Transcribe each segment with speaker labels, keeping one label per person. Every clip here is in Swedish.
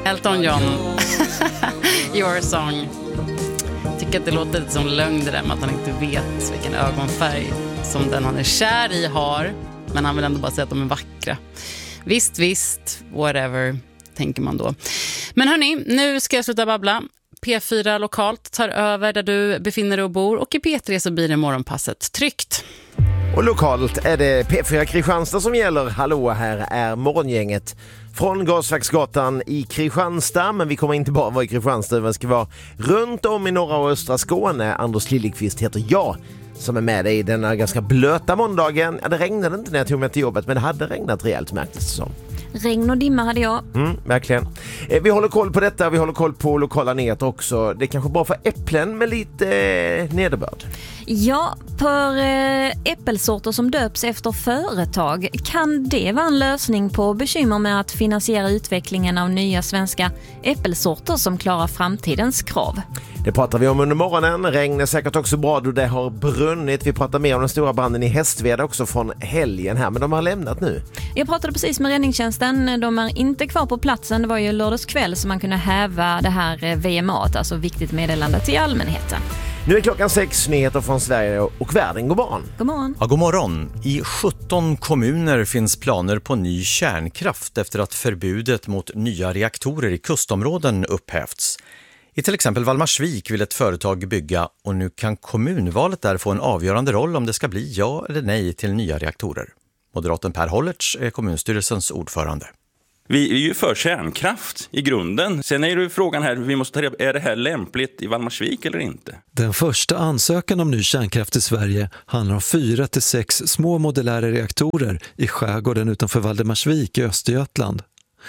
Speaker 1: Elton John. Your Song. Jag tycker att det låter lite som lögn det där med att han inte vet vilken ögonfärg som den han är kär i har. Men han vill ändå bara säga att de är vackra. Visst, whatever, tänker man då. Men hörni, nu ska jag sluta babbla. P4 lokalt tar över där du befinner dig och bor. Och i P3 så blir det morgonpasset tryggt.
Speaker 2: Och lokalt är det P4 Kristianstad som gäller. Hallå, här är morgongänget från Gasverksgatan i Kristianstad. Men vi kommer inte bara vara i Kristianstad, vi ska vara runt om i norra och östra Skåne. Anders Liljeqvist heter jag som är med dig denna ganska blöta måndagen. Ja, det regnade inte när jag tog mig till jobbet, men det hade regnat rejält, märktes det som.
Speaker 3: Regn och dimma hade jag.
Speaker 2: Verkligen. Vi håller koll på detta, vi håller koll på lokala nyheter också. Det är kanske bra för äpplen med lite nederbörd.
Speaker 3: Ja, för äppelsorter som döps efter företag, kan det vara en lösning på bekymmer med att finansiera utvecklingen av nya svenska äppelsorter som klarar framtidens krav?
Speaker 2: Det pratar vi om under morgonen. Regn är säkert också bra då det har brunnit. Vi pratar mer om den stora branden i Hästveda också från helgen här, men de har lämnat nu.
Speaker 3: Jag pratade precis med räddningstjänsten. De är inte kvar på platsen. Det var ju lördagskväll som man kunde häva det här VMA, alltså viktigt meddelande till allmänheten.
Speaker 2: Nu är klockan 6, nyheter från Sverige och världen. God morgon.
Speaker 3: God morgon.
Speaker 4: Ja, god morgon. I 17 kommuner finns planer på ny kärnkraft efter att förbudet mot nya reaktorer i kustområden upphävts. I till exempel Valdemarsvik vill ett företag bygga och nu kan kommunvalet där få en avgörande roll om det ska bli ja eller nej till nya reaktorer. Moderaten Per Hollertz är kommunstyrelsens ordförande.
Speaker 5: Vi är ju för kärnkraft i grunden. Sen är det frågan här, vi måste ta reda på, är det här lämpligt i Valdemarsvik eller inte?
Speaker 6: Den första ansökan om ny kärnkraft i Sverige handlar om 4-6 små modulära reaktorer i skärgården utanför Valdemarsvik i Östergötland.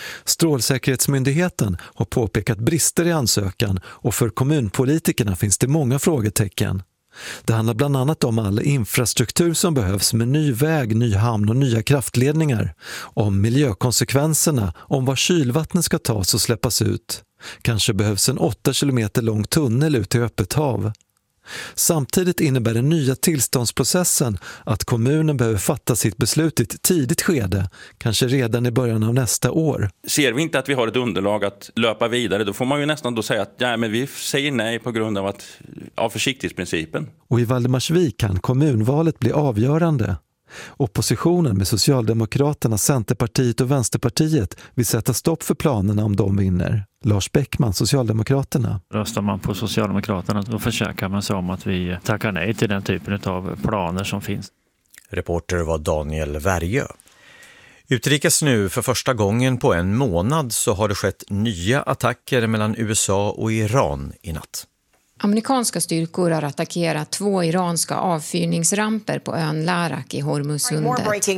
Speaker 6: Strålsäkerhetsmyndigheten har påpekat brister i ansökan och för kommunpolitikerna finns det många frågetecken. Det handlar bland annat om all infrastruktur som behövs med ny väg, ny hamn och nya kraftledningar. Om miljökonsekvenserna, om var kylvattnet ska tas och släppas ut. Kanske behövs en 8 kilometer lång tunnel ut till öppet hav. Samtidigt innebär den nya tillståndsprocessen att kommunen behöver fatta sitt beslut i ett tidigt skede, kanske redan i början av nästa år.
Speaker 5: Ser vi inte att vi har ett underlag att löpa vidare, då får man ju nästan då säga att ja, men vi säger nej på grund av försiktighetsprincipen.
Speaker 6: Och i Valdemarsvik kan kommunvalet bli avgörande. Oppositionen med Socialdemokraterna, Centerpartiet och Vänsterpartiet vill sätta stopp för planerna om de vinner. Lars Bäckman, Socialdemokraterna.
Speaker 7: Röstar man på Socialdemokraterna då försäkrar man sig om att vi tackar nej till den typen av planer som finns.
Speaker 4: Reporter var Daniel Värjö. Utrikes nu, för första gången på en månad så har det skett nya attacker mellan USA och Iran i natt.
Speaker 8: Amerikanska styrkor har attackerat 2 iranska avfyrningsramper på ön Larak i Hormuzsundet.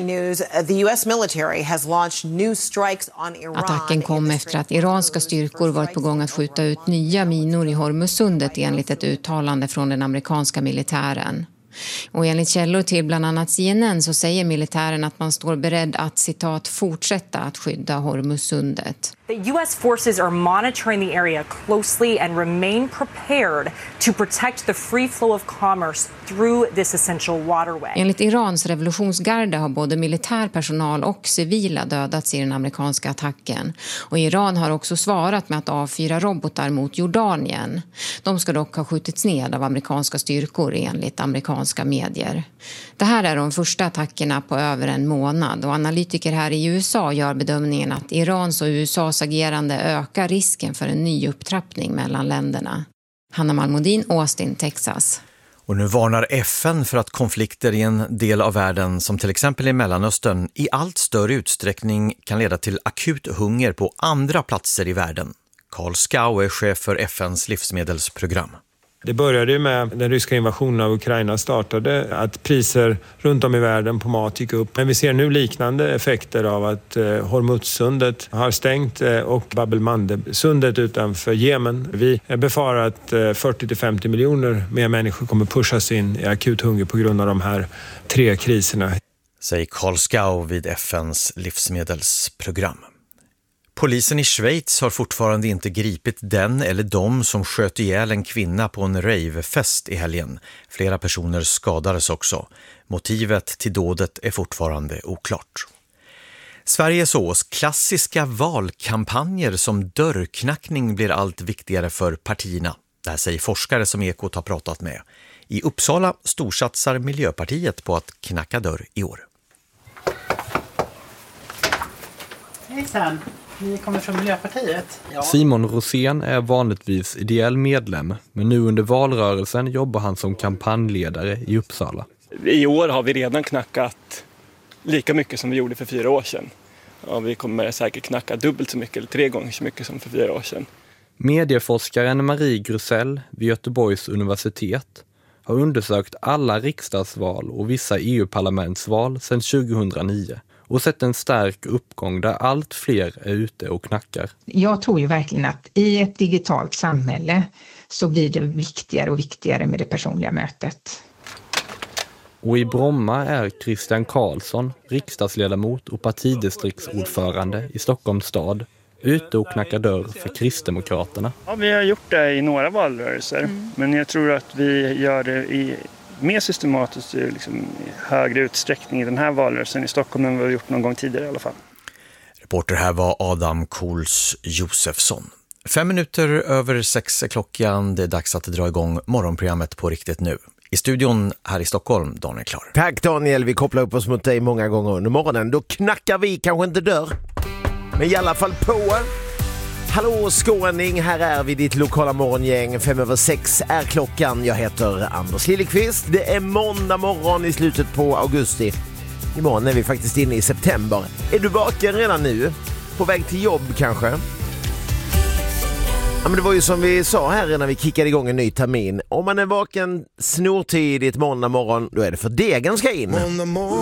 Speaker 8: Attacken kom efter att iranska styrkor varit på gång att skjuta ut nya minor i Hormuzsundet enligt ett uttalande från den amerikanska militären. Och enligt källor till bland annat CNN så säger militären att man står beredd att, citat, fortsätta att skydda Hormuzsundet.
Speaker 9: The US forces are monitoring the area closely and remain prepared to protect the free flow of commerce through this essential waterway.
Speaker 8: Enligt Irans revolutionsgarde har både militär personal och civila dödats i den amerikanska attacken. Och Iran har också svarat med att avfyra robotar mot Jordanien. De ska dock ha skjutits ned av amerikanska styrkor enligt amerikanska medier. Det här är de första attackerna på över en månad och analytiker här i USA gör bedömningen att Irans och USAs agerande ökar risken för en ny upptrappning mellan länderna. Hanna Malmodin, Austin, Texas.
Speaker 4: Och nu varnar FN för att konflikter i en del av världen, som till exempel i Mellanöstern, i allt större utsträckning kan leda till akut hunger på andra platser i världen. Carl Skau är chef för FNs livsmedelsprogram.
Speaker 10: Det började ju med den ryska invasionen av Ukraina startade, att priser runt om i världen på mat gick upp. Men vi ser nu liknande effekter av att Hormuzsundet har stängt och Bab el-Mandeb-sundet utanför Jemen. Vi befarar att 40-50 miljoner mer människor kommer pushas in i akut hunger på grund av de här 3 kriserna.
Speaker 4: Säger Carl Skau vid FNs livsmedelsprogram. Polisen i Schweiz har fortfarande inte gripit den eller de som sköt ihjäl en kvinna på en ravefest i helgen. Flera personer skadades också. Motivet till dådet är fortfarande oklart. Sveriges Ås klassiska valkampanjer som dörrknackning blir allt viktigare för partierna. Det här säger forskare som Ekot har pratat med. I Uppsala storsatsar Miljöpartiet på att knacka dörr i år.
Speaker 11: Hejsan, ni kommer från Miljöpartiet. Ja.
Speaker 12: Simon Rosén är vanligtvis ideell medlem, men nu under valrörelsen jobbar han som kampanjledare i Uppsala.
Speaker 13: I år har vi redan knackat lika mycket som vi gjorde för 4 år sedan. Ja, vi kommer säkert knacka dubbelt så mycket eller 3 gånger så mycket som för 4 år sedan.
Speaker 12: Medieforskaren Marie Grusell vid Göteborgs universitet har undersökt alla riksdagsval och vissa EU-parlamentsval sedan 2009 och sett en stark uppgång där allt fler är ute och knackar.
Speaker 14: Jag tror ju verkligen att i ett digitalt samhälle så blir det viktigare och viktigare med det personliga mötet.
Speaker 12: Och i Bromma är Christian Karlsson, riksdagsledamot och partidistriktsordförande i Stockholms stad, ute och knackar dörr för Kristdemokraterna.
Speaker 13: Ja, vi har gjort det i några valrörelser, men jag tror att vi gör det i mer systematiskt i högre utsträckning i den här valrörelsen i Stockholm än vi har gjort någon gång tidigare i alla fall.
Speaker 4: Reporter här var Adam Kohls Josefsson. 5 minuter över 6 är klockan. Det är dags att dra igång morgonprogrammet på riktigt nu. I studion här i Stockholm, Daniel Klar.
Speaker 2: Tack Daniel, vi kopplar upp oss mot dig många gånger under morgonen. Då knackar vi kanske inte dörr, men i alla fall på. Hallå skåning, här är vi ditt lokala morgongäng. 5:06 är klockan. Jag heter Anders Liljeqvist. Det är måndag morgon i slutet på augusti. Imorgon är vi faktiskt inne i september. Är du vaken redan nu? På väg till jobb kanske? Ja, men det var ju som vi sa här när vi kickade igång en ny termin. Om man är vaken snortidigt måndag morgon, då är det för degen ska in.